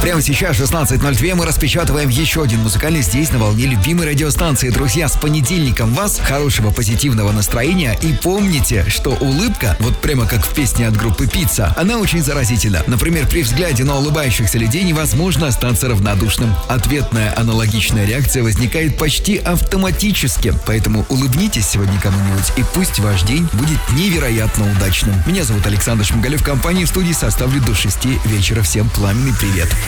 Прямо сейчас, 16:02, мы распечатываем еще один музыкальный здесь, на волне любимой радиостанции. Друзья, с понедельником вас, хорошего позитивного настроения. И помните, что улыбка, вот прямо как в песне от группы «Пицца», она очень заразительна. Например, при взгляде на улыбающихся людей невозможно остаться равнодушным. Ответная аналогичная реакция возникает почти автоматически. Поэтому улыбнитесь сегодня кому-нибудь, и пусть ваш день будет невероятно удачным. Меня зовут Александр Шмигалев, компании в студии составлю до 6 вечера. Всем пламенный привет.